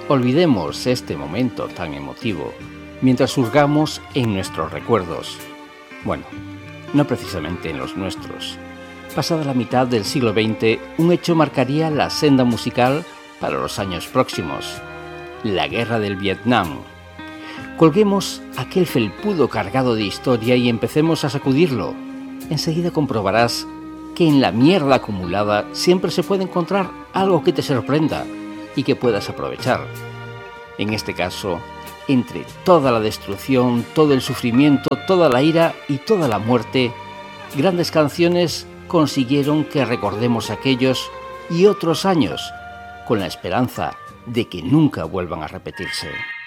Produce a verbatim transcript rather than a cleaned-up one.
olvidemos este momento tan emotivo mientras hurgamos en nuestros recuerdos. Bueno, no precisamente en los nuestros. Pasada la mitad del siglo veinte, un hecho marcaría la senda musical para los años próximos: la guerra del Vietnam. Colguemos aquel felpudo cargado de historia y empecemos a sacudirlo. Enseguida comprobarás que en la mierda acumulada siempre se puede encontrar algo que te sorprenda y que puedas aprovechar. En este caso, entre toda la destrucción, todo el sufrimiento, toda la ira y toda la muerte, grandes canciones consiguieron que recordemos aquellos y otros años, con la esperanza de que nunca vuelvan a repetirse.